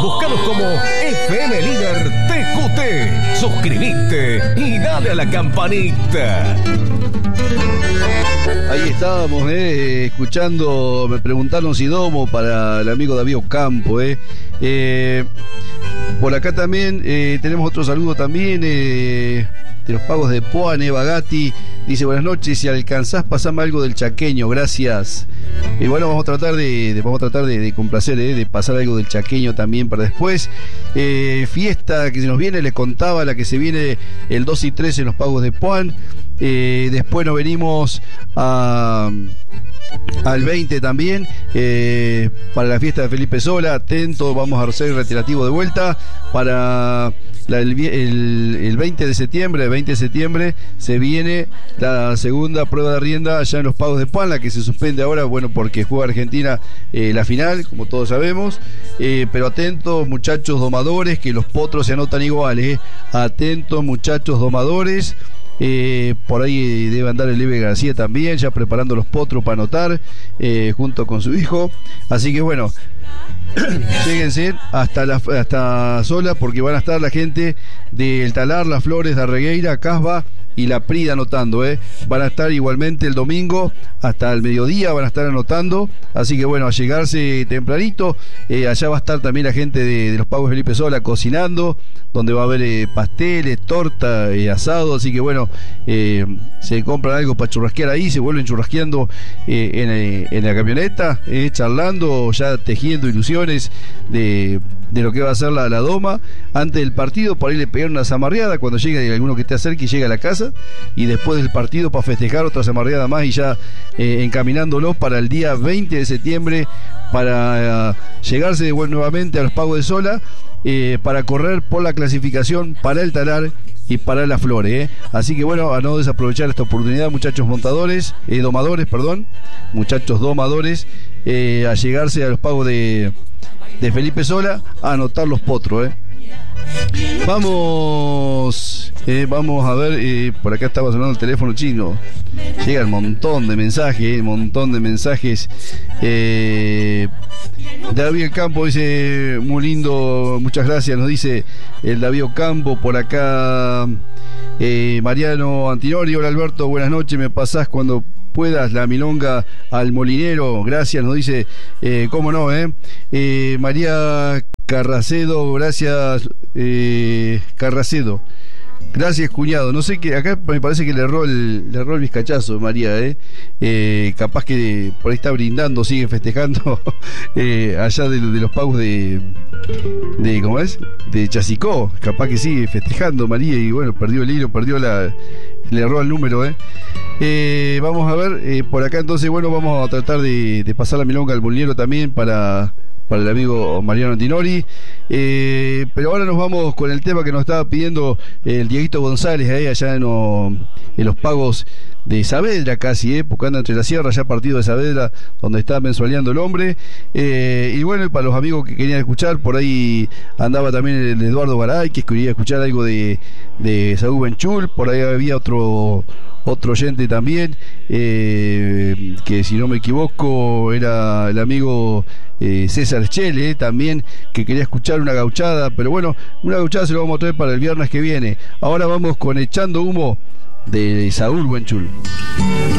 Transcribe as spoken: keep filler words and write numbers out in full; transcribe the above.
Búscanos como F M Líder T Q T. Suscribiste y dale a la campanita. Ahí estábamos, eh, escuchando, me preguntaron si domo para el amigo David Ocampo. Eh. Eh, por acá también eh, tenemos otro saludo también eh, de los pagos de Puan, eh, Bagatti. Dice, buenas noches, si alcanzás, pasame algo del chaqueño, gracias. Y bueno, vamos a tratar de, de vamos a tratar de, de complacer, eh, de pasar algo del chaqueño también para después. Eh, fiesta que se nos viene, les contaba, la que se viene el dos y tres en los pagos de Puan. Eh, después nos venimos a, al veinte también, eh, para la fiesta de Felipe Sola. Atento, vamos a hacer el reiterativo de vuelta para la, el, el, el veinte de septiembre. El veinte de septiembre se viene la segunda prueba de rienda allá en los pagos de Puan, la que se suspende ahora, bueno, porque juega Argentina eh, la final, como todos sabemos. Eh, pero atentos, muchachos domadores, que los potros se anotan iguales. Eh. Atentos, muchachos domadores. Eh, por ahí debe andar el Eve García también, ya preparando los potros para anotar, eh, junto con su hijo. Así que bueno, lléguense hasta la hasta Sola, porque van a estar la gente del Talar, Las Flores, de Arregueira, Casba y La Prida anotando, eh. Van a estar igualmente el domingo hasta el mediodía, van a estar anotando. Así que bueno, a llegarse tempranito. eh, allá va a estar también la gente de, de los pagos Felipe Sola cocinando, donde va a haber eh, pasteles, torta, eh, asado. Así que bueno, eh, se compran algo para churrasquear ahí, se vuelven churrasqueando eh, en, eh, en la camioneta, eh, charlando, ya tejiendo ilusiones de, de lo que va a ser la, la doma. Antes del partido, por ahí le pegan una zamarreada cuando llegue alguno que esté cerca y llega a la casa. Y después del partido, para festejar, otra zamarreada más, y ya eh, encaminándolos para el día veinte de septiembre, para uh, llegarse de vuelta nuevamente a los pagos de Sola, eh, para correr por la clasificación para el Talar y para Las Flores. Eh. Así que bueno, a no desaprovechar esta oportunidad, muchachos montadores, eh, domadores, perdón, muchachos domadores, eh, a llegarse a los pagos de, de Felipe Sola, a anotar los potros. Eh. Vamos, eh, vamos a ver, eh, por acá estaba sonando el teléfono chino. Llega un montón de mensajes, un montón de mensajes. Eh, David Ocampo dice, muy lindo, muchas gracias, nos dice el David Ocampo. Por acá eh, Mariano Antinori, hola Alberto, buenas noches, me pasás cuando puedas la milonga al molinero, gracias, nos dice, eh, cómo no, eh, eh María Carracedo, gracias, eh, Carracedo. Gracias, cuñado. No sé qué, acá me parece que le erró el, le erró el vizcachazo, María, ¿eh? Eh, capaz que por ahí está brindando, sigue festejando eh, allá de, de los pagos de, de, ¿cómo es? De Chasicó. Capaz que sigue festejando, María, y bueno, perdió el hilo, perdió la, le erró el número, ¿eh? Eh, vamos a ver, eh, por acá entonces, bueno, vamos a tratar de, de pasar la milonga al molinero también para... para el amigo Mariano Antinori. Eh, pero ahora nos vamos con el tema que nos estaba pidiendo el Dieguito González, eh, allá en, o, en los pagos de Saavedra casi, eh, porque anda entre la sierra, ya partido de Saavedra, donde está mensualeando el hombre. Eh, y bueno, y para los amigos que querían escuchar, por ahí andaba también el Eduardo Garay, que quería escuchar algo de, de Saúl Benchul. Por ahí había otro... otro oyente también, eh, que si no me equivoco era el amigo eh, César Chele, eh, también, que quería escuchar una gauchada, pero bueno, una gauchada se lo vamos a traer para el viernes que viene. Ahora vamos con Echando Humo de Saúl Benchul.